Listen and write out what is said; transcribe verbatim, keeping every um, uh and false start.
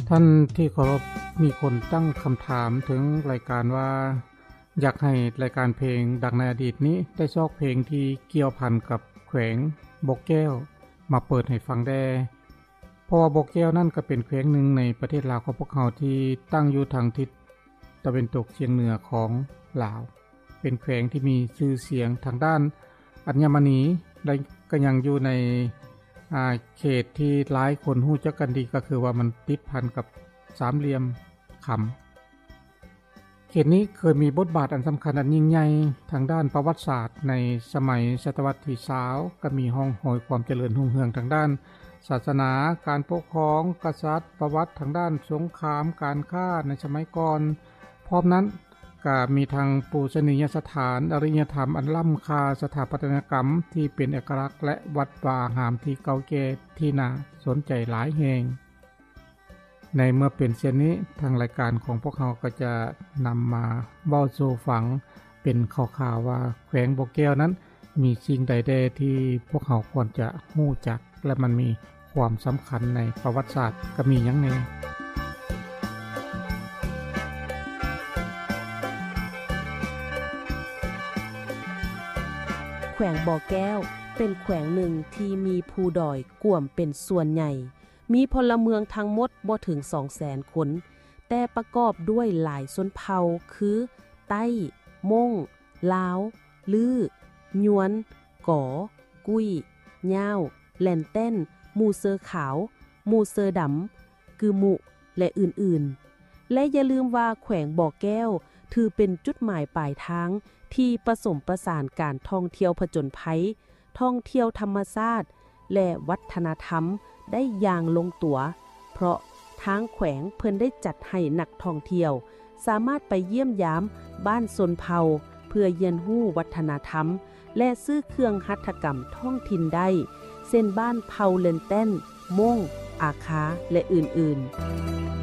ท่านที่เคารพมีคนตั้งคำถามถึงรายการว่าอยากให้รายการเพลงดังในอดีตนี้ได้ซอกเพลงที่เกี่ยวพันกับแขวงบกแก้วมาเปิดให้ฟังได้เพราะว่าบกแก้วนั่นก็เป็นแขวงหนึ่งในประเทศลาวของพวกเขาที่ตั้งอยู่ทางทิศตะวันตกเฉียงเหนือของลาวเป็นแขวงที่มีชื่อเสียงทางด้านอัญมณีและก็ยังอยู่ในเขตที่หลายคนรู้จักกันดีก็คือว่ามันติดพันกับสามเหลี่ยมคำเขตนี้เคยมีบทบาทอันสำคัญอันยิ่งใหญ่ทางด้านประวัติศาสตร์ในสมัยศตวรรษที่ยี่สิบก็มีห้องหอยความเจริญรุ่งเรืองทางด้านศาสนาการปกครองกษัตริย์ประวัติทางด้านสงครามการค้าในสมัยก่อนพร้อมนั้นก็มีทางปูชนียสถานอารยธรรมอันล้ำค่าสถาปัตยกรรมที่เป็นเอกลักษณ์และวัดวาหามที่เก่าแก่ที่น่าสนใจหลายแห่งในเมื่อเป็นเช่นนี้ทางรายการของพวกเราก็จะนำมาเว้าสู่ฟังเป็นข่าวๆว่าแขวงบกแก้วนั้นมีสิ่งใดๆที่พวกเราควรจะรู้จักและมันมีความสำคัญในประวัติศาสตร์ก็มีหยังแน่แขวงบ่อแก้วเป็นแขวงหนึ่งที่มีภูดอยกว่มเป็นส่วนใหญ่มีพลเมืองทั้งหมดบ่ถึง สองแสน คนแต่ประกอบด้วยหลายชนเผ่าคือไต้ม่งลาวลื้อยวนก๋อกุ้ยย่าวแลนเต้นมูเซอขาวมูเซอดำกือมุและอื่นๆและอย่าลืมว่าแขวงบ่อแก้วถือเป็นจุดหมายปลายทางที่ผสมประสานการท่องเที่ยวผจญภัยท่องเที่ยวธรรมชาติและวัฒนธรรมได้อย่างลงตัวเพราะทางแขวงเพิ่นได้จัดให้นักท่องเที่ยวสามารถไปเยี่ยมยามบ้านชนเผ่าเพื่อเรียนรู้วัฒนธรรมและซื้อเครื่องหัตถกรรมท้องถิ่นได้เช่นบ้านเผ่าเลนเต้นม่งอาคาและอื่นๆ